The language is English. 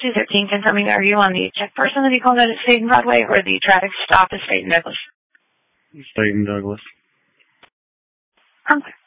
213 confirming, are you on the check person that you called out at State and Broadway or the traffic stop at State and Douglas? State and Douglas. Okay.